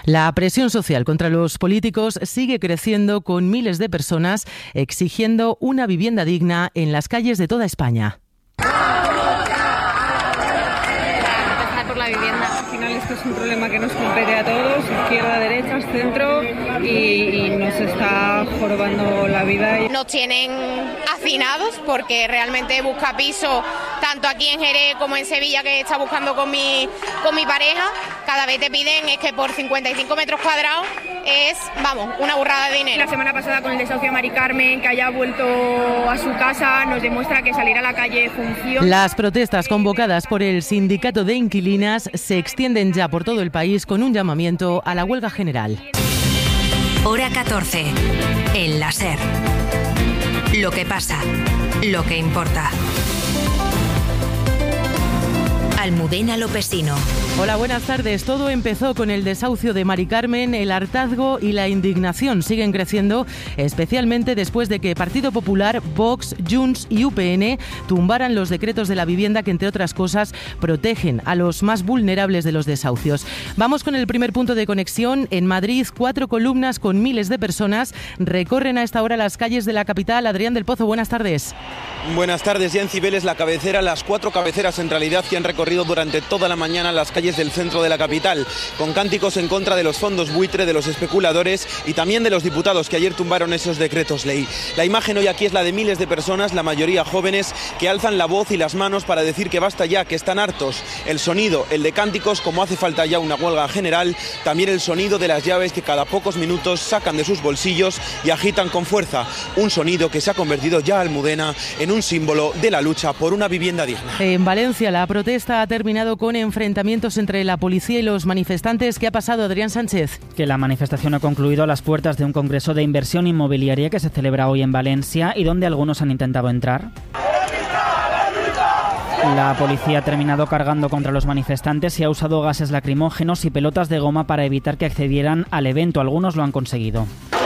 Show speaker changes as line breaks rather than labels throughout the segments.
La presión social contra los políticos sigue creciendo, con miles de personas exigiendo una vivienda digna en las calles de toda España.
Por la vivienda. Al final esto es un problema que nos compete a todos, izquierda, derecha, centro, y nos está jorobando la vida.
Nos tienen hacinados porque realmente busca piso tanto aquí en Jerez como en Sevilla, que está buscando con mi pareja. Cada vez te piden es que por 55 metros cuadrados es, una burrada de dinero.
La semana pasada con el desahucio de Mari Carmen, que haya vuelto a su casa, nos demuestra que salir a la calle funciona.
Las protestas convocadas por el sindicato de inquilinas se extienden ya por todo el país, con un llamamiento a la huelga general.
Hora 14. El La SER. Lo que pasa, lo que importa. Almudena Lopesino.
Hola, buenas tardes. Todo empezó con el desahucio de Mari Carmen. El hartazgo y la indignación siguen creciendo, especialmente después de que Partido Popular, Vox, Junts y UPN tumbaran los decretos de la vivienda que, entre otras cosas, protegen a los más vulnerables de los desahucios. Vamos con el primer punto de conexión. En Madrid, 4 columnas con miles de personas recorren a esta hora las calles de la capital. Adrián del Pozo, buenas tardes.
Buenas tardes. Ya en Cibeles, la cabecera, las 4 cabeceras en realidad que han recorrido durante toda la mañana las calles del centro de la capital, con cánticos en contra de los fondos buitre, de los especuladores y también de los diputados que ayer tumbaron esos decretos ley. La imagen hoy aquí es la de miles de personas, la mayoría jóvenes, que alzan la voz y las manos para decir que basta ya, que están hartos. El sonido, el de cánticos, como hace falta ya una huelga general, también el sonido de las llaves que cada pocos minutos sacan de sus bolsillos y agitan con fuerza. Un sonido que se ha convertido ya, Almudena, en un símbolo de la lucha por una vivienda digna.
En Valencia, la protesta ha terminado con enfrentamientos entre la policía y los manifestantes. ¿Qué ha pasado, Adrián Sánchez?
Que la manifestación ha concluido a las puertas de un congreso de inversión inmobiliaria que se celebra hoy en Valencia y donde algunos han intentado entrar. La policía ha terminado cargando contra los manifestantes y ha usado gases lacrimógenos y pelotas de goma para evitar que accedieran al evento. Algunos lo han conseguido.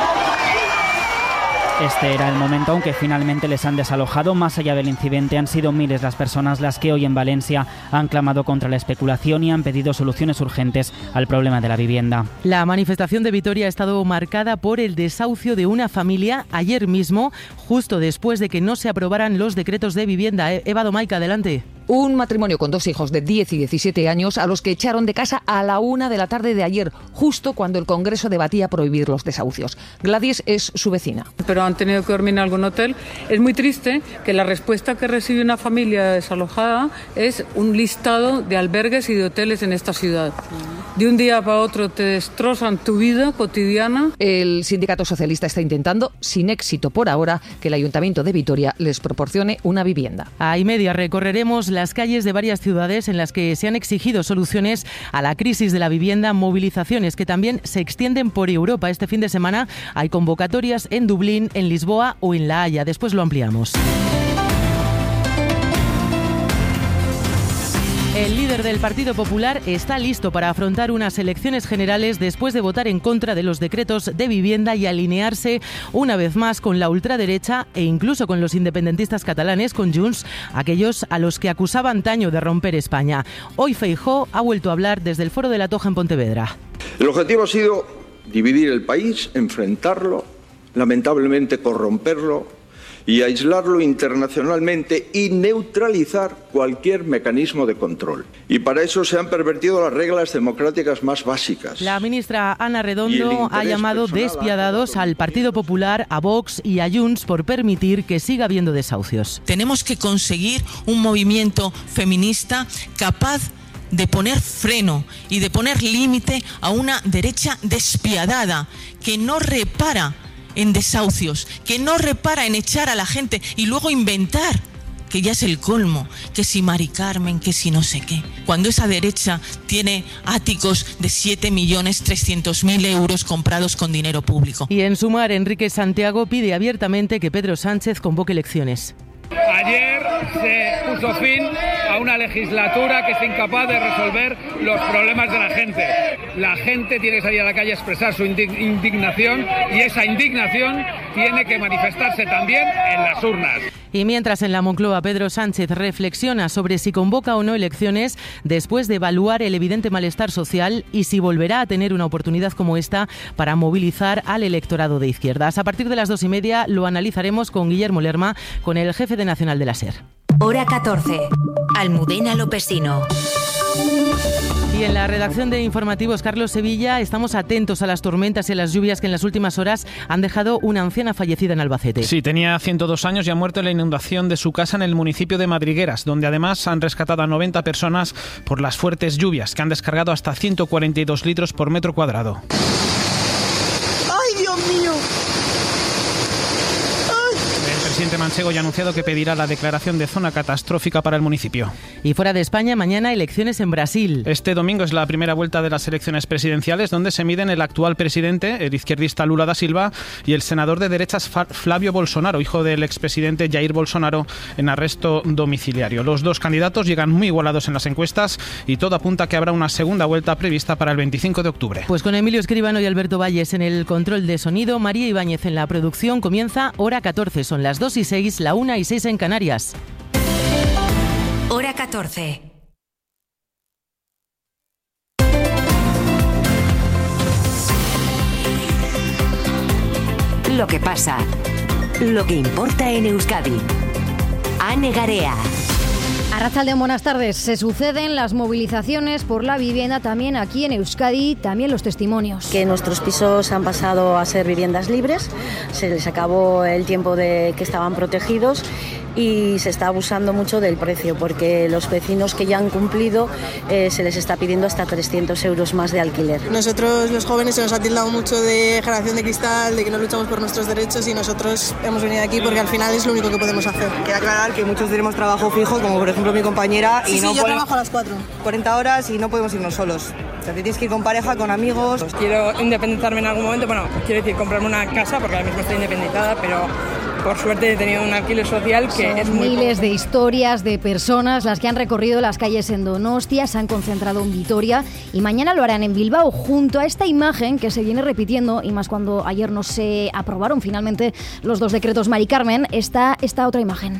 Este era el momento, aunque finalmente les han desalojado. Más allá del incidente, han sido miles las personas las que hoy en Valencia han clamado contra la especulación y han pedido soluciones urgentes al problema de la vivienda.
La manifestación de Vitoria ha estado marcada por el desahucio de una familia ayer mismo, justo después de que no se aprobaran los decretos de vivienda. Eva Domaica, adelante.
Un matrimonio con 2 hijos de 10 y 17 años a los que echaron de casa a la 1 de la tarde de ayer, justo cuando el Congreso debatía prohibir los desahucios. Gladys es su vecina.
Pero han tenido que dormir en algún hotel. Es muy triste que la respuesta que recibe una familia desalojada es un listado de albergues y de hoteles en esta ciudad. De un día para otro te destrozan tu vida cotidiana.
El sindicato socialista está intentando, sin éxito por ahora, que el Ayuntamiento de Vitoria les proporcione una vivienda.
A y media recorreremos las calles de varias ciudades en las que se han exigido soluciones a la crisis de la vivienda, movilizaciones que también se extienden por Europa. Este fin de semana hay convocatorias en Dublín, en Lisboa o en La Haya. Después lo ampliamos. El líder del Partido Popular está listo para afrontar unas elecciones generales después de votar en contra de los decretos de vivienda y alinearse una vez más con la ultraderecha e incluso con los independentistas catalanes, con Junts, aquellos a los que acusaba antaño de romper España. Hoy Feijóo ha vuelto a hablar desde el Foro de la Toja en Pontevedra.
El objetivo ha sido dividir el país, enfrentarlo, lamentablemente corromperlo y aislarlo internacionalmente y neutralizar cualquier mecanismo de control. Y para eso se han pervertido las reglas democráticas más básicas.
La ministra Ana Redondo ha llamado despiadados al Partido Popular, a Vox y a Junts por permitir que siga habiendo desahucios.
Tenemos que conseguir un movimiento feminista capaz de poner freno y de poner límite a una derecha despiadada que no repara en desahucios, que no repara en echar a la gente y luego inventar, que ya es el colmo, que si Mari Carmen, que si no sé qué. Cuando esa derecha tiene áticos de 7.300.000 euros comprados con dinero público.
Y en Sumar, Enrique Santiago pide abiertamente que Pedro Sánchez convoque elecciones.
Ayer se puso fin a una legislatura que es incapaz de resolver los problemas de la gente. La gente tiene que salir a la calle a expresar su indignación y esa indignación tiene que manifestarse también en las urnas.
Y mientras en la Moncloa Pedro Sánchez reflexiona sobre si convoca o no elecciones después de evaluar el evidente malestar social y si volverá a tener una oportunidad como esta para movilizar al electorado de izquierdas. A partir de las 2:30 lo analizaremos con Guillermo Lerma, con el jefe de Nacional de la SER.
Hora 14. Almudena Lopesino.
Y en la redacción de informativos, Carlos Sevilla, estamos atentos a las tormentas y a las lluvias que en las últimas horas han dejado una anciana fallecida en Albacete.
Sí, tenía 102 años y ha muerto en la inundación de su casa en el municipio de Madrigueras, donde además han rescatado a 90 personas por las fuertes lluvias, que han descargado hasta 142 litros por metro cuadrado.
¡Ay, Dios mío!
El presidente manchego ya ha anunciado que pedirá la declaración de zona catastrófica para el municipio.
Y fuera de España, mañana elecciones en Brasil.
Este domingo es la primera vuelta de las elecciones presidenciales, donde se miden el actual presidente, el izquierdista Lula da Silva, y el senador de derechas Flavio Bolsonaro, hijo del expresidente Jair Bolsonaro, en arresto domiciliario. Los dos candidatos llegan muy igualados en las encuestas y todo apunta a que habrá una segunda vuelta prevista para el 25 de octubre.
Pues con Emilio Escribano y Alberto Valles en el control de sonido, María Ibáñez en la producción, comienza Hora 14. Son las 2:06, la 1:06 en Canarias.
Hora 14. Lo que pasa, lo que importa en Euskadi. Ane Garea.
Arratsaldeon, buenas tardes. Se suceden las movilizaciones por la vivienda también aquí en Euskadi, también los testimonios.
Que nuestros pisos han pasado a ser viviendas libres, se les acabó el tiempo de que estaban protegidos y se está abusando mucho del precio porque los vecinos que ya han cumplido se les está pidiendo hasta 300 euros más de alquiler.
Nosotros los jóvenes se nos ha tildado mucho de generación de cristal, de que no luchamos por nuestros derechos y nosotros hemos venido aquí porque al final es lo único que podemos hacer.
Quiero aclarar que muchos tenemos trabajo fijo, como por ejemplo mi compañera,
y
no
yo trabajo a las 4.
40 horas y no podemos irnos solos. O sea, te tienes que ir con pareja, con amigos.
Quiero independizarme en algún momento, bueno, quiero decir comprarme una casa porque ahora mismo estoy independizada, pero por suerte he tenido un alquiler social que
son
es muy
miles de historias de personas las que han recorrido las calles en Donostia, se han concentrado en Vitoria y mañana lo harán en Bilbao, junto a esta imagen que se viene repitiendo, y más cuando ayer no se aprobaron finalmente los dos decretos Mari Carmen, está esta otra imagen.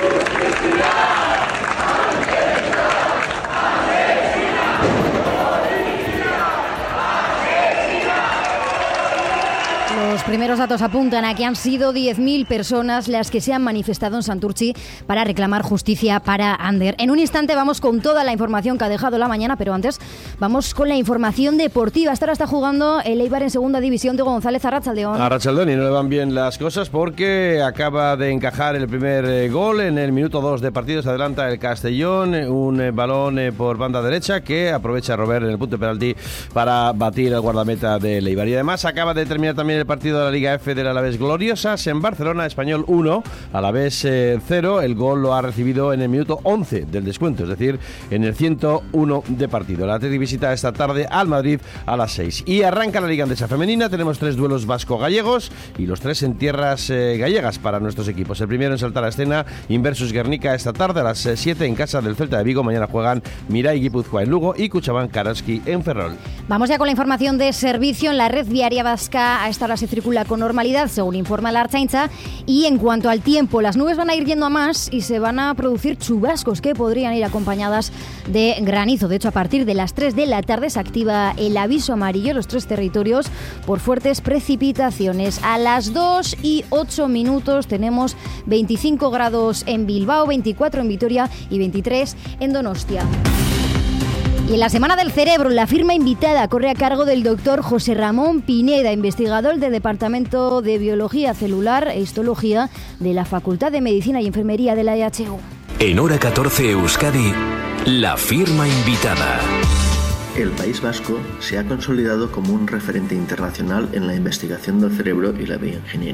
Los primeros datos apuntan a que han sido 10.000 personas las que se han manifestado en Santurtzi para reclamar justicia para Ander. En un instante vamos con toda la información que ha dejado la mañana, pero antes vamos con la información deportiva. Hasta ahora está jugando el Eibar en segunda división. Diego González, arratsaldeon.
Arratsaldeon, y no le van bien las cosas porque acaba de encajar el primer gol en el minuto 2 de partido. Se adelanta el Castellón, un balón por banda derecha que aprovecha Robert en el punto de penalti para batir al guardameta del Eibar. Y además acaba de terminar también el partido de la Liga F del Alavés Gloriosas en Barcelona, Español 1, Alavés 0. El gol lo ha recibido en el minuto 11 del descuento, es decir, en el 101 de partido. El Athletic visita esta tarde al Madrid a las 6. Y arranca la Liga Andesa Femenina. Tenemos 3 duelos vasco-gallegos y los 3 en tierras gallegas para nuestros equipos. El primero en saltar a escena, Inversus Guernica, esta tarde a las 7 en casa del Celta de Vigo. Mañana juegan Mirai Guipúzcoa en Lugo y Cuchabán Karaski en Ferrol.
Vamos ya con la información de servicio. En la red viaria vasca a esta hora se circula con normalidad, según informa la Ertzaintza. Y en cuanto al tiempo, las nubes van a ir yendo a más y se van a producir chubascos que podrían ir acompañadas de granizo. De hecho, a partir de las 3 de la tarde se activa el aviso amarillo en los 3 territorios por fuertes precipitaciones. A las 2:08 tenemos 25 grados en Bilbao, 24 en Vitoria y 23 en Donostia. Y en la Semana del Cerebro, la firma invitada corre a cargo del doctor José Ramón Pineda, investigador del Departamento de Biología Celular e Histología de la Facultad de Medicina y Enfermería de la EHU.
En Hora 14 Euskadi, la firma invitada.
El País Vasco se ha consolidado como un referente internacional en la investigación del cerebro y la bioingeniería.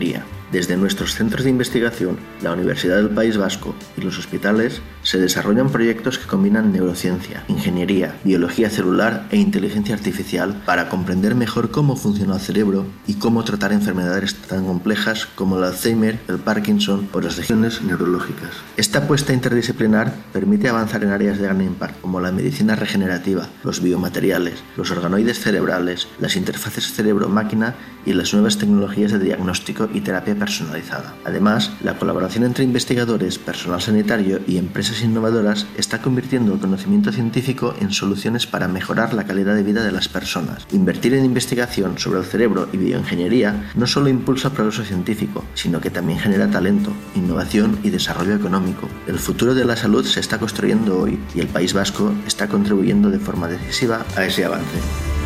Desde nuestros centros de investigación, la Universidad del País Vasco y los hospitales se desarrollan proyectos que combinan neurociencia, ingeniería, biología celular e inteligencia artificial para comprender mejor cómo funciona el cerebro y cómo tratar enfermedades tan complejas como el Alzheimer, el Parkinson o las lesiones neurológicas. Esta apuesta interdisciplinar permite avanzar en áreas de gran impacto como la medicina regenerativa, los biomateriales, los organoides cerebrales, las interfaces cerebro-máquina y las nuevas tecnologías de diagnóstico y terapia personalizada. Además, la colaboración entre investigadores, personal sanitario y empresas innovadoras está convirtiendo el conocimiento científico en soluciones para mejorar la calidad de vida de las personas. Invertir en investigación sobre el cerebro y bioingeniería no solo impulsa el progreso científico, sino que también genera talento, innovación y desarrollo económico. El futuro de la salud se está construyendo hoy y el País Vasco está contribuyendo de forma decisiva a ese avance.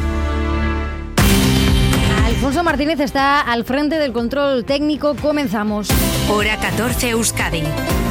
Alfonso Martínez está al frente del control técnico. Comenzamos.
Hora 14 Euskadi.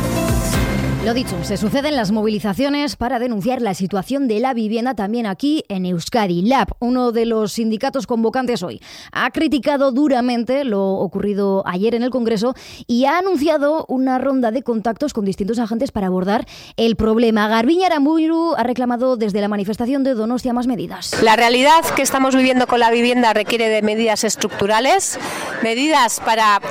Lo dicho, se suceden las movilizaciones para denunciar la situación de la vivienda también aquí en Euskadi. LAB, uno de los sindicatos convocantes hoy, ha criticado duramente lo ocurrido ayer en el Congreso y ha anunciado una ronda de contactos con distintos agentes para abordar el problema. Garbiñe Aranburu ha reclamado desde la manifestación de Donostia más medidas.
La realidad que estamos viviendo con la vivienda requiere de medidas estructurales, medidas para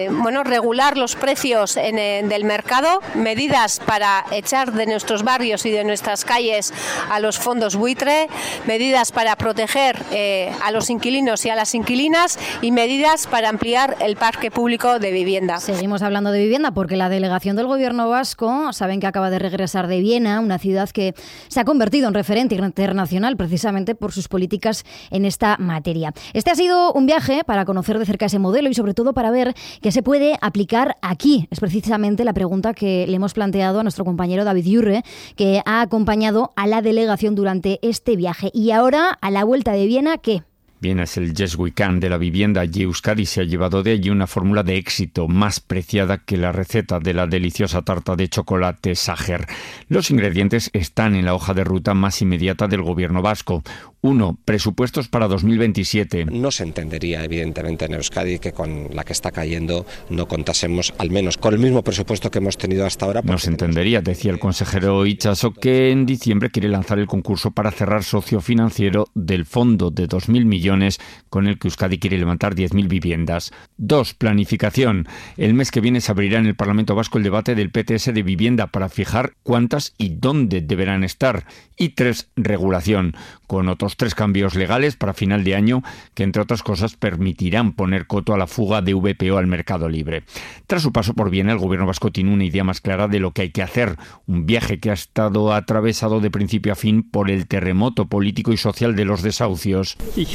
regular los precios del mercado, medidas para echar de nuestros barrios y de nuestras calles a los fondos buitre, medidas para proteger a los inquilinos y a las inquilinas y medidas para ampliar el parque público de vivienda.
Seguimos hablando de vivienda porque la delegación del Gobierno vasco, saben que acaba de regresar de Viena, una ciudad que se ha convertido en referente internacional precisamente por sus políticas en esta materia. Este ha sido un viaje para conocer de cerca ese modelo y sobre todo para ver qué se puede aplicar aquí. Es precisamente la pregunta que le hemos planteado a nuestro compañero David Yurre, que ha acompañado a la delegación durante este viaje. Y ahora, a la vuelta de Viena, ¿qué?
Viena es el Yes We Can de la vivienda y Euskadi se ha llevado de allí una fórmula de éxito más preciada que la receta de la deliciosa tarta de chocolate Sacher. Los ingredientes están en la hoja de ruta más inmediata del Gobierno vasco. 1. Presupuestos para 2027.
No se entendería, evidentemente, en Euskadi que con la que está cayendo no contásemos al menos con el mismo presupuesto que hemos tenido hasta ahora.
No se entendería, decía el consejero Itxaso, que en diciembre quiere lanzar el concurso para cerrar socio financiero del fondo de 2.000 millones con el que Euskadi quiere levantar 10.000 viviendas. 2. Planificación. El mes que viene se abrirá en el Parlamento Vasco el debate del PTS de vivienda para fijar cuántas y dónde deberán estar. Y 3. Regulación, con otros 3 cambios legales para final de año que, entre otras cosas, permitirán poner coto a la fuga de VPO al mercado libre. Tras su paso por Viena, el Gobierno vasco tiene una idea más clara de lo que hay que hacer. Un viaje que ha estado atravesado de principio a fin por el terremoto político y social de los desahucios.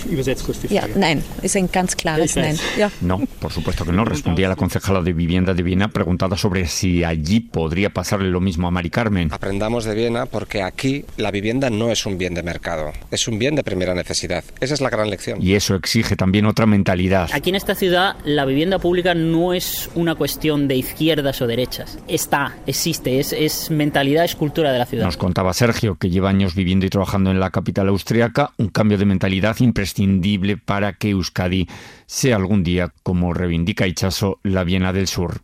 No, por supuesto que no, respondía la concejala de Vivienda de Viena preguntada sobre si allí podría pasarle lo mismo a Mari Carmen.
Aprendamos de Viena porque aquí la vivienda no es un bien de mercado, es un bien de primera necesidad. Esa es la gran lección.
Y eso exige también otra mentalidad.
Aquí en esta ciudad la vivienda pública no es una cuestión de izquierdas o derechas. Existe, es mentalidad, es cultura de la ciudad.
Nos contaba Sergio, que lleva años viviendo y trabajando en la capital austriaca, un cambio de mentalidad imprescindible para que Euskadi sea algún día, como reivindica Itxaso, la Viena del Sur.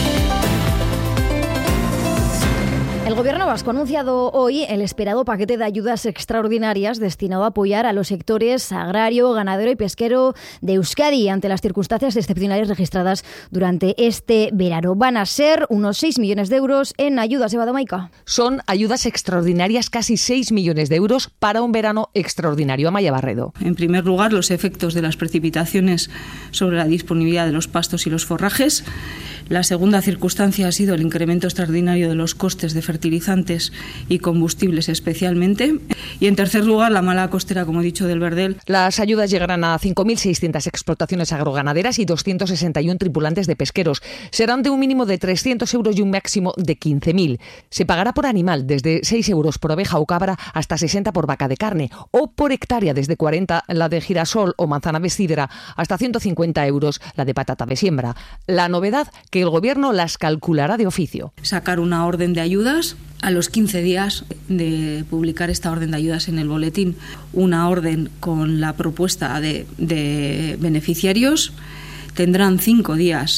El Gobierno vasco ha anunciado hoy el esperado paquete de ayudas extraordinarias destinado a apoyar a los sectores agrario, ganadero y pesquero de Euskadi ante las circunstancias excepcionales registradas durante este verano. Van a ser unos 6 millones de euros en ayudas, Eva Domaica.
Son ayudas extraordinarias, casi 6 millones de euros para un verano extraordinario. Amaya Barredo.
En primer lugar, los efectos de las precipitaciones sobre la disponibilidad de los pastos y los forrajes. La segunda circunstancia ha sido el incremento extraordinario de los costes de fertilizantes y combustibles especialmente. Y en tercer lugar, la mala costera, como he dicho, del Verdel.
Las ayudas llegarán a 5.600 explotaciones agroganaderas y 261 tripulantes de pesqueros. Serán de un mínimo de 300 euros y un máximo de 15.000. Se pagará por animal desde 6 euros por oveja o cabra hasta 60 por vaca de carne o por hectárea desde 40 la de girasol o manzana de sidra hasta 150 euros la de patata de siembra. La novedad, que el Gobierno las calculará de oficio.
Sacar una orden de ayudas a los 15 días de publicar esta orden de ayudas en el boletín. Una orden con la propuesta de beneficiarios. Tendrán 5 días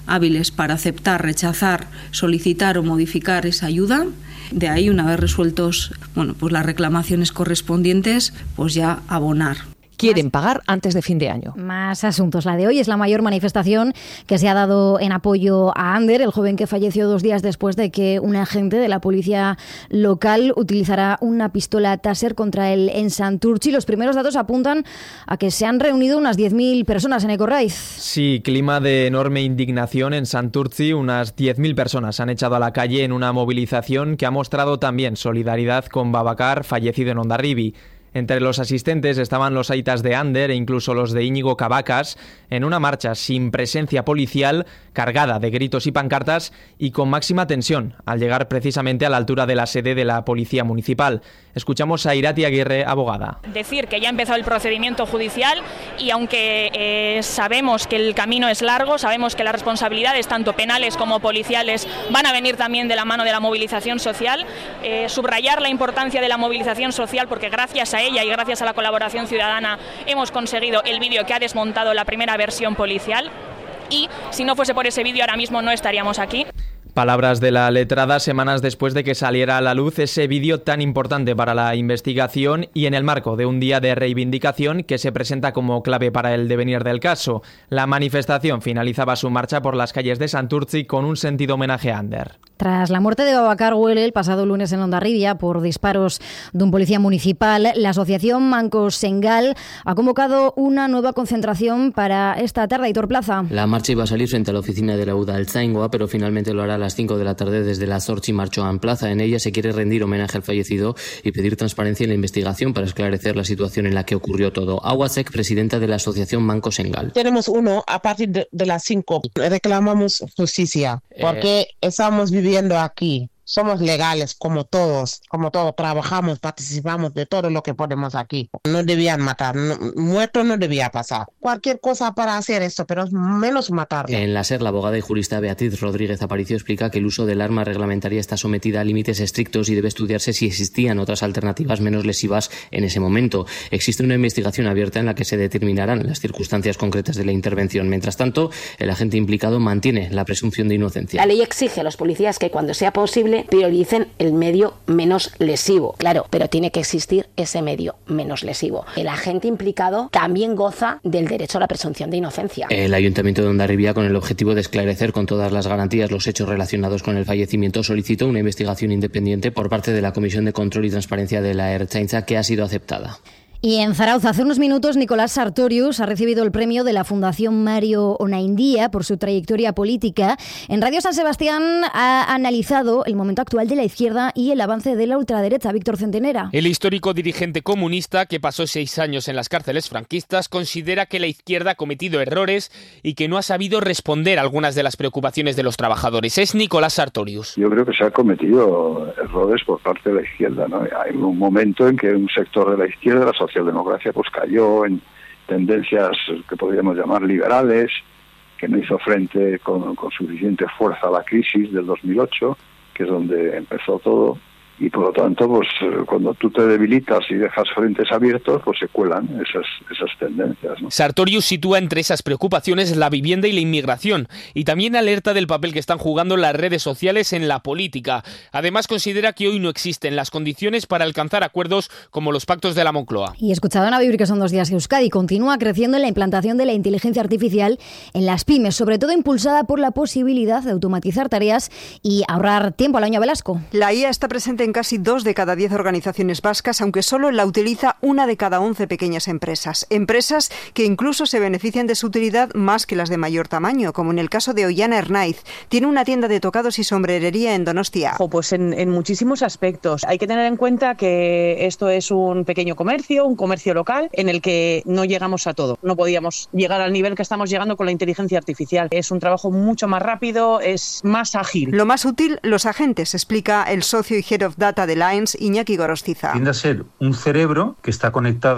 hábiles para aceptar, rechazar, solicitar o modificar esa ayuda. De ahí, una vez resueltos pues las reclamaciones correspondientes, pues ya abonar.
Quieren pagar antes de fin de año.
Más asuntos. La de hoy es la mayor manifestación que se ha dado en apoyo a Ander, el joven que falleció 2 días después de que un agente de la policía local utilizara una pistola Taser contra él en Santurtzi. Los primeros datos apuntan a que se han reunido unas 10.000 personas en Ecorraiz.
Sí, clima de enorme indignación en Santurtzi. Unas 10.000 personas han echado a la calle en una movilización que ha mostrado también solidaridad con Babacar, fallecido en Hondarribi. Entre los asistentes estaban los aitas de Ander e incluso los de Íñigo Cavacas, en una marcha sin presencia policial, cargada de gritos y pancartas y con máxima tensión, al llegar precisamente a la altura de la sede de la Policía Municipal. Escuchamos a Irati Aguirre, abogada.
Decir que ya ha empezado el procedimiento judicial y aunque sabemos que el camino es largo, sabemos que las responsabilidades tanto penales como policiales van a venir también de la mano de la movilización social, subrayar la importancia de la movilización social porque gracias a ella y gracias a la colaboración ciudadana hemos conseguido el vídeo que ha desmontado la primera versión policial y si no fuese por ese vídeo ahora mismo no estaríamos aquí.
Palabras de la letrada semanas después de que saliera a la luz ese vídeo tan importante para la investigación y en el marco de un día de reivindicación que se presenta como clave para el devenir del caso. La manifestación finalizaba su marcha por las calles de Santurtzi con un sentido homenaje a Ander.
Tras la muerte de Babacar Huele el pasado lunes en Hondarribia por disparos de un policía municipal, la asociación Mancos Sengal ha convocado una nueva concentración para esta tarde. Aitor Plaza.
La marcha iba a salir frente a la oficina de la Udaltzaingoa, pero finalmente lo hará a las 5 de la tarde desde la Zortzi Marchoan Plaza. En ella se quiere rendir homenaje al fallecido y pedir transparencia en la investigación para esclarecer la situación en la que ocurrió todo. Awasek, presidenta de la asociación Mancos Sengal.
Tenemos uno a partir de las 5. Reclamamos justicia porque estamos viviendo aquí. Somos legales como todos, trabajamos, participamos de todo lo que ponemos aquí. No debían matar, muerto no debía pasar. Cualquier cosa para hacer esto, pero menos matarlo.
En la SER, la abogada y jurista Beatriz Rodríguez Aparicio explica que el uso del arma reglamentaria está sometida a límites estrictos y debe estudiarse si existían otras alternativas menos lesivas en ese momento. Existe una investigación abierta en la que se determinarán las circunstancias concretas de la intervención. Mientras tanto, el agente implicado mantiene la presunción de inocencia.
La ley exige a los policías que cuando sea posible prioricen el medio menos lesivo. Claro, pero tiene que existir ese medio menos lesivo. El agente implicado también goza del derecho a la presunción de inocencia.
El Ayuntamiento de Hondarribia, con el objetivo de esclarecer con todas las garantías los hechos relacionados con el fallecimiento, solicitó una investigación independiente por parte de la Comisión de Control y Transparencia de la Ertzaintza, que ha sido aceptada.
Y en Zarauz, hace unos minutos, Nicolás Sartorius ha recibido el premio de la Fundación Mario Onaindia por su trayectoria política. En Radio San Sebastián ha analizado el momento actual de la izquierda y el avance de la ultraderecha. Víctor Centenera.
El histórico dirigente comunista, que pasó 6 años en las cárceles franquistas, considera que la izquierda ha cometido errores y que no ha sabido responder a algunas de las preocupaciones de los trabajadores. Es Nicolás Sartorius.
Yo creo que se han cometido errores por parte de la izquierda, ¿no? Hay un momento en que un sector de la izquierda, la socialdemocracia, pues cayó en tendencias que podríamos llamar liberales, que no hizo frente con suficiente fuerza a la crisis del 2008, que es donde empezó todo. Y por lo tanto, pues cuando tú te debilitas y dejas frentes abiertos, pues se cuelan esas tendencias, ¿no?
Sartorius sitúa entre esas preocupaciones la vivienda y la inmigración, y también alerta del papel que están jugando las redes sociales en la política. Además, considera que hoy no existen las condiciones para alcanzar acuerdos como los pactos de la Moncloa.
Y escuchaban a vivir que son 2 días que Euskadi continúa creciendo en la implantación de la inteligencia artificial en las pymes, sobre todo impulsada por la posibilidad de automatizar tareas y ahorrar tiempo. Alaña Velasco.
La IA está presente en casi 2 de cada 10 organizaciones vascas, aunque solo la utiliza 1 de cada 11 pequeñas empresas. Empresas que incluso se benefician de su utilidad más que las de mayor tamaño, como en el caso de Ollana Ernaiz. Tiene una tienda de tocados y sombrerería en Donostia.
Pues en muchísimos aspectos. Hay que tener en cuenta que esto es un pequeño comercio, un comercio local, en el que no llegamos a todo. No podíamos llegar al nivel que estamos llegando con la inteligencia artificial. Es un trabajo mucho más rápido, es más ágil.
Lo más útil, los agentes, explica el socio y Head of Data de Lines, Iñaki Gorostiza.
Tiende a ser un cerebro que está conectado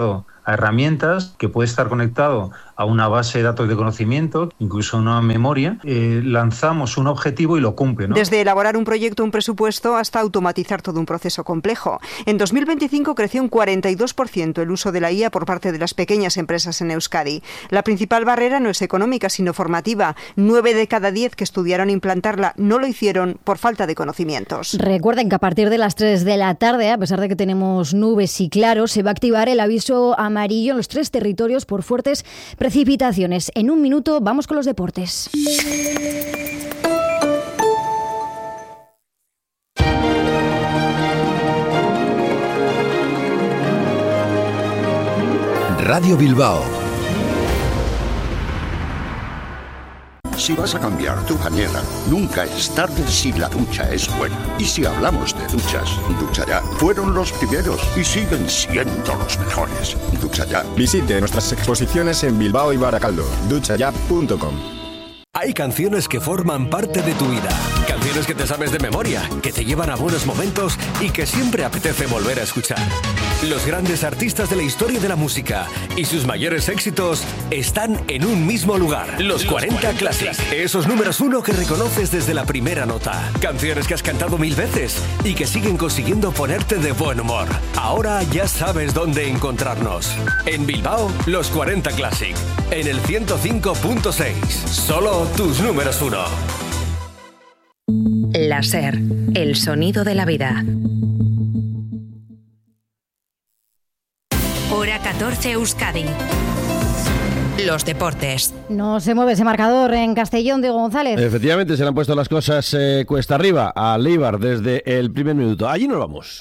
a herramientas, que puede estar conectado a una base de datos de conocimiento, incluso a una memoria. Lanzamos un objetivo y lo cumple, ¿no?
Desde elaborar un proyecto, un presupuesto, hasta automatizar todo un proceso complejo. En 2025 creció un 42% el uso de la IA por parte de las pequeñas empresas en Euskadi. La principal barrera no es económica, sino formativa. 9 de cada 10 que estudiaron implantarla no lo hicieron por falta de conocimientos.
Recuerden que a partir de las 3 de la tarde, a pesar de que tenemos nubes y claros, se va a activar el aviso amarillo en los 3 territorios por fuertes precipitaciones. En un minuto vamos con los deportes.
Radio Bilbao.
Si vas a cambiar tu bañera, nunca es tarde si la ducha es buena. Y si hablamos de duchas, Ducha Ya fueron los primeros y siguen siendo los mejores. Ducha Ya.
Visite nuestras exposiciones en Bilbao y Baracaldo. duchaya.com.
Hay canciones que forman parte de tu vida. Canciones que te sabes de memoria, que te llevan a buenos momentos y que siempre apetece volver a escuchar. Los grandes artistas de la historia de la música y sus mayores éxitos están en un mismo lugar. Los 40 Classic. Esos números 1 que reconoces desde la primera nota. Canciones que has cantado 1000 veces y que siguen consiguiendo ponerte de buen humor. Ahora ya sabes dónde encontrarnos. En Bilbao, los 40 Classic. En el 105.6. Solo tus números 1.
La SER, el sonido de la vida. Hora 14 Euskadi. Los deportes.
No se mueve ese marcador en Castellón de González.
Efectivamente, se le han puesto las cosas cuesta arriba a Eibar desde el primer minuto. Allí nos vamos.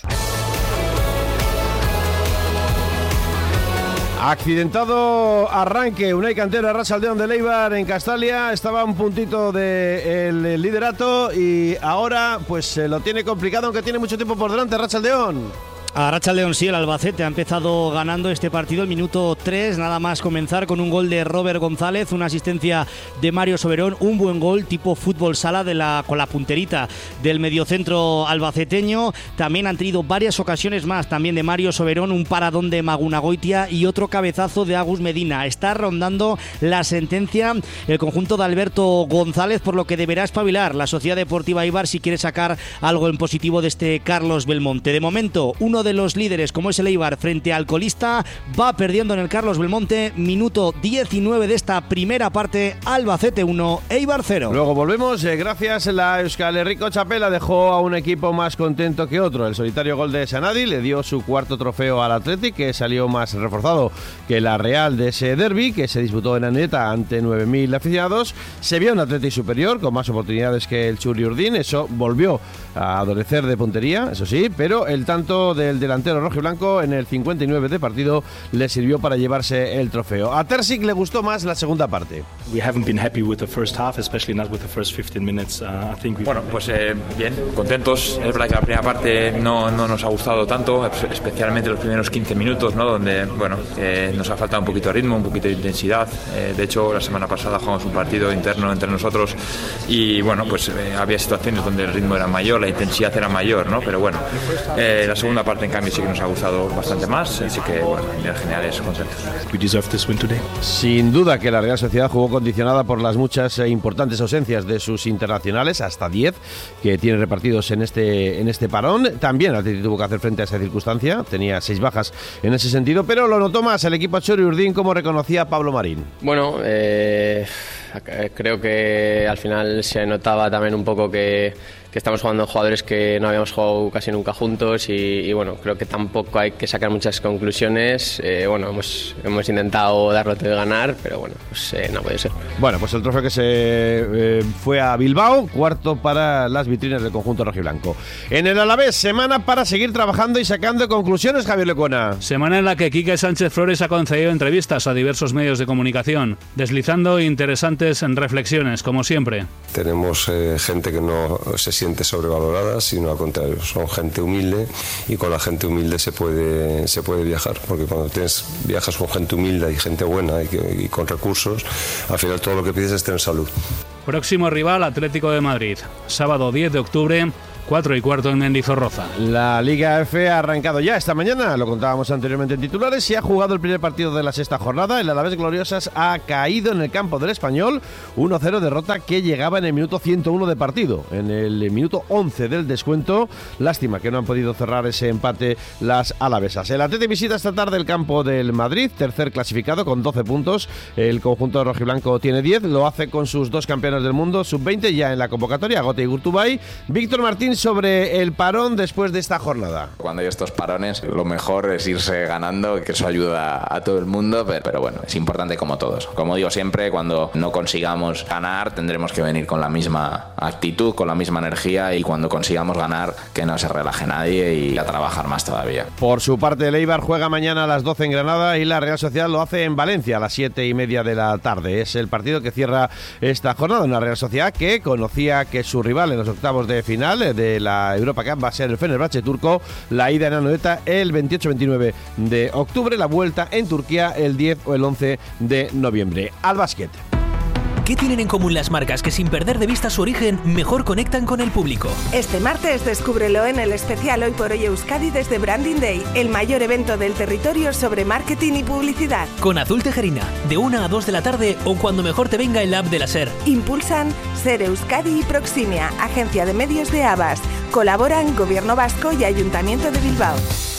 Accidentado arranque, Unai Cantero, Arratsaldeon de Eibar en Castalia, estaba a un puntito del liderato y ahora pues lo tiene complicado, aunque tiene mucho tiempo por delante. Arratsaldeon.
Arratsaldeon, sí, el Albacete ha empezado ganando este partido el minuto 3, nada más comenzar, con un gol de Robert González, una asistencia de Mario Soberón, un buen gol tipo fútbol sala con la punterita del mediocentro albaceteño. También han tenido varias ocasiones más, también de Mario Soberón, un paradón de Magunagoitia y otro cabezazo de Agus Medina. Está rondando la sentencia el conjunto de Alberto González, por lo que deberá espabilar la Sociedad Deportiva Eibar si quiere sacar algo en positivo de este Carlos Belmonte. De momento, uno de los líderes, como es el Eibar, frente al colista, va perdiendo en el Carlos Belmonte. Minuto 19 de esta primera parte, Albacete 1, Eibar 0.
Luego volvemos, gracias. La Euskal Herriko Txapela dejó a un equipo más contento que otro. El solitario gol de Sanadi le dio su cuarto trofeo al Athletic, que salió más reforzado que la Real de ese derbi, que se disputó en Anoeta ante 9.000 aficionados. Se vio un Athletic superior, con más oportunidades que el Churi Urdin. Eso volvió a adolecer de puntería, eso sí, pero el tanto del delantero rojiblanco en el 59 de partido le sirvió para llevarse el trofeo. A Terzic le gustó más la segunda parte.
Bueno, pues bien, contentos. Es verdad que la primera parte no nos ha gustado tanto, especialmente los primeros 15 minutos, ¿no? Donde, bueno, nos ha faltado un poquito de ritmo, un poquito de intensidad. De hecho, la semana pasada jugamos un partido interno entre nosotros y, bueno, pues había situaciones donde el ritmo era mayor, la intensidad era mayor, ¿no? Pero bueno, la segunda parte en cambio sí que nos ha gustado bastante más, así que bueno, en general es contentos.
Sin duda que la Real Sociedad jugó condicionada por las muchas e importantes ausencias de sus internacionales, hasta 10 que tiene repartidos en este parón. También el Athletic tuvo que hacer frente a esa circunstancia, tenía 6 bajas en ese sentido, pero lo notó más el equipo Churi Urdin, como reconocía Pablo Marín.
Bueno, creo que al final se notaba también un poco que estamos jugando jugadores que no habíamos jugado casi nunca juntos y bueno, creo que tampoco hay que sacar muchas conclusiones. Bueno, hemos intentado darlo todo y ganar, pero bueno, pues no puede ser.
Bueno, pues el trofeo que se fue a Bilbao, cuarto para las vitrinas del conjunto rojiblanco. En el Alavés, semana para seguir trabajando y sacando conclusiones, Javier Lecuona.
Semana en la que Quique Sánchez Flores ha concedido entrevistas a diversos medios de comunicación, deslizando interesantes reflexiones, como siempre.
Tenemos gente que no se siente sobrevalorada, sino al contrario, son gente humilde y con la gente humilde se puede viajar, porque cuando viajas con gente humilde y gente buena y con recursos, al final todo lo que pides es tener salud.
Próximo rival, Atlético de Madrid. Sábado 10 de octubre 4:15 en Mendizorroza.
La Liga F ha arrancado ya esta mañana, lo contábamos anteriormente en titulares, y ha jugado el primer partido de la sexta jornada. El Alavés Gloriosas ha caído en el campo del Español, 1-0, derrota que llegaba en el minuto 101 de partido, en el minuto 11 del descuento. Lástima que no han podido cerrar ese empate las alavesas. El Atleti visita esta tarde el campo del Madrid, tercer clasificado con 12 puntos. El conjunto rojiblanco tiene 10, lo hace con sus dos campeones del mundo, sub-20 ya en la convocatoria, Gote y Gurtubay. Víctor Martín sobre el parón después de esta jornada.
Cuando hay estos parones, lo mejor es irse ganando, que eso ayuda a todo el mundo, pero bueno, es importante como todos. Como digo siempre, cuando no consigamos ganar, tendremos que venir con la misma actitud, con la misma energía, y cuando consigamos ganar, que no se relaje nadie y a trabajar más todavía.
Por su parte, el Eibar juega mañana a las 12 en Granada y la Real Sociedad lo hace en Valencia a las 7:30 de la tarde. Es el partido que cierra esta jornada. Una Real Sociedad que conocía que su rival en los octavos de final de la Europa Cup va a ser el Fenerbahce turco. La ida en Anoeta el 28-29 de octubre, la vuelta en Turquía el 10 o el 11 de noviembre. Al básquet.
¿Qué tienen en común las marcas que, sin perder de vista su origen, mejor conectan con el público?
Este martes descúbrelo en el especial Hoy por Hoy Euskadi desde Branding Day, el mayor evento del territorio sobre marketing y publicidad.
Con Azul Tejerina, de 1 a 2 de la tarde o cuando mejor te venga el app de la SER.
Impulsan SER Euskadi y Proximia, agencia de medios de Abas. Colaboran Gobierno Vasco y Ayuntamiento de Bilbao.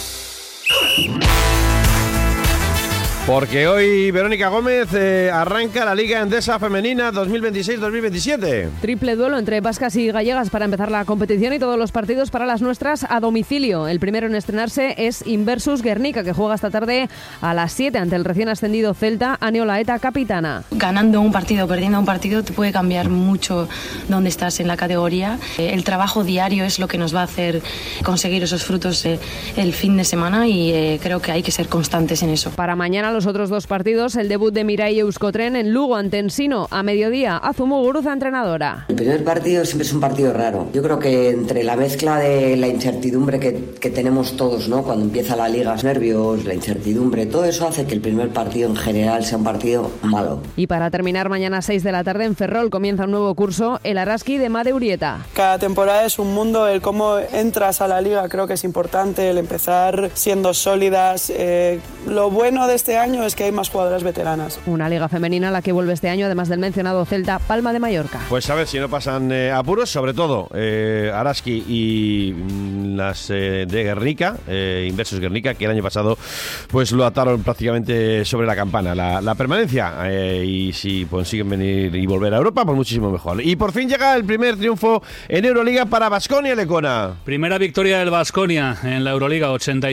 Porque hoy Verónica Gómez arranca la Liga Endesa Femenina 2026-2027.
Triple duelo entre vascas y gallegas para empezar la competición y todos los partidos para las nuestras a domicilio. El primero en estrenarse es Inversus Guernica, que juega esta tarde a las 7 ante el recién ascendido Celta, Ane Olaeta, capitana.
Ganando un partido, perdiendo un partido, te puede cambiar mucho dónde estás en la categoría. El trabajo diario es lo que nos va a hacer conseguir esos frutos el fin de semana y creo que hay que ser constantes en eso.
Para mañana los otros dos partidos, el debut de Mirai Euskotren en Lugo ante Ensino a mediodía. Azumu Guruza, entrenadora.
El primer partido siempre es un partido raro. Yo creo que entre la mezcla de la incertidumbre que tenemos todos, ¿no? Cuando empieza la liga, los nervios, la incertidumbre, todo eso hace que el primer partido en general sea un partido malo.
Y para terminar, mañana a 6 de la tarde en Ferrol comienza un nuevo curso, el Araski de Made Urieta.
Cada temporada es un mundo, el cómo entras a la liga creo que es importante, el empezar siendo sólidas. Lo bueno de este año es que hay más jugadoras veteranas.
Una liga femenina a la que vuelve este año, además del mencionado Celta, Palma de Mallorca.
Pues a ver si no pasan apuros, sobre todo Araski y las de Guernica, Inversus Guernica, que el año pasado pues lo ataron prácticamente sobre la campana, la permanencia, y si consiguen venir y volver a Europa, pues muchísimo mejor. Y por fin llega el primer triunfo en Euroliga para Baskonia, Lecona.
Primera victoria del Baskonia en la Euroliga,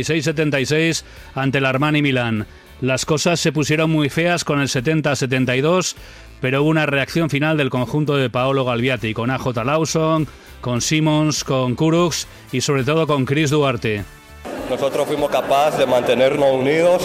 86-76 ante el Armani Milán. Las cosas se pusieron muy feas con el 70-72, pero hubo una reacción final del conjunto de Paolo Galviati, con AJ Lawson, con Simmons, con Kurucs y sobre todo con Chris Duarte.
Nosotros fuimos capaces de mantenernos unidos,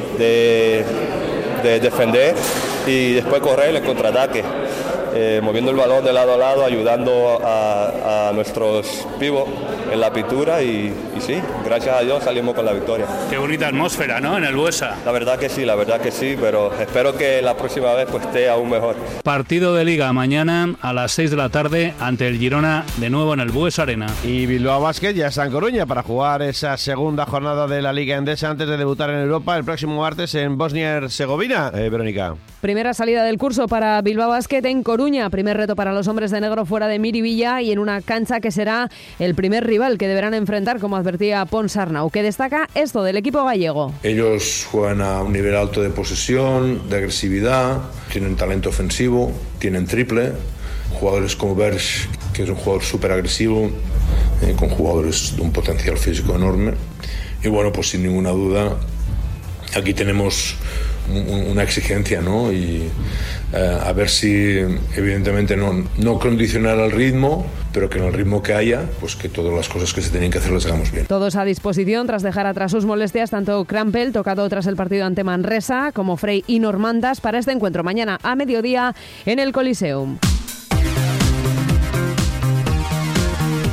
de defender y después correr el contraataque, moviendo el balón de lado a lado, ayudando a nuestros pibos en la pintura y sí, gracias a Dios salimos con la victoria.
Qué bonita atmósfera, ¿no?, en el Buesa.
La verdad que sí, pero espero que la próxima vez pues esté aún mejor.
Partido de Liga mañana a las 6 de la tarde ante el Girona, de nuevo en el Buesa Arena.
Y Bilbao Basket ya está en Coruña para jugar esa segunda jornada de la Liga Endesa antes de debutar en Europa el próximo martes en Bosnia-Herzegovina. Verónica.
Primera salida del curso para Bilbao Basket en Coruña. Primer reto para los hombres de negro fuera de Miribilla y en una cancha que será el primer rival que deberán enfrentar, como advertía Pons Arnau, que destaca esto del equipo gallego.
Ellos juegan a un nivel alto de posesión, de agresividad, tienen talento ofensivo, tienen triple, jugadores como Berge, que es un jugador súper agresivo, con jugadores de un potencial físico enorme. Y bueno, pues sin ninguna duda, aquí tenemos una exigencia, ¿no? Y a ver si, evidentemente, no condicionar al ritmo, pero que en el ritmo que haya, pues que todas las cosas que se tienen que hacer las hagamos bien.
Todos a disposición tras dejar atrás sus molestias, tanto Crampel, tocado tras el partido ante Manresa, como Frey y Normandas, para este encuentro mañana a mediodía en el Coliseum.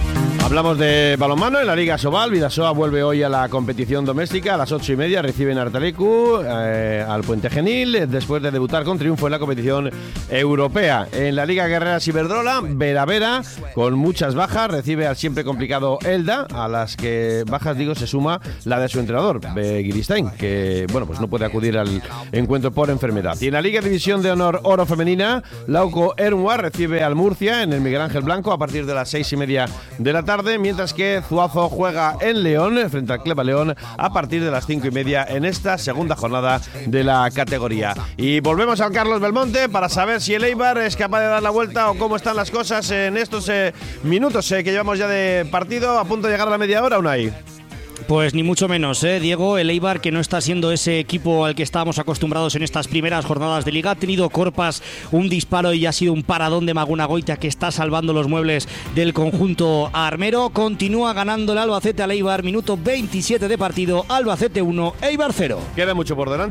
Hablamos de balonmano en la Liga Sobal. Vidasoa vuelve hoy a la competición doméstica. A las 8:30 reciben Artalecu al Puente Genil, después de debutar con triunfo en la competición europea. En la Liga Guerreras Iberdrola, Vera, con muchas bajas, recibe al siempre complicado Elda, a las que bajas, digo, se suma la de su entrenador, Begiristain, que bueno, pues no puede acudir al encuentro por enfermedad. Y en la Liga División de Honor Oro Femenina, Lauco Ermua recibe al Murcia en el Miguel Ángel Blanco a partir de las 6:30 de la tarde, mientras que Zuazo juega en León frente al Cleva León a partir de las 5:30 en esta segunda jornada de la categoría. Y volvemos al Carlos Belmonte para saber si el Eibar es capaz de dar la vuelta o cómo están las cosas en estos minutos que llevamos ya de partido, a punto de llegar a la media hora, Unai.
Pues ni mucho menos, Diego. El Eibar, que no está siendo ese equipo al que estábamos acostumbrados en estas primeras jornadas de Liga. Ha tenido Corpas un disparo y ha sido un paradón de Maguna Goita, que está salvando los muebles del conjunto armero. Continúa ganando el Albacete al Eibar, minuto 27 de partido. Albacete 1, Eibar 0.
Queda mucho por delante.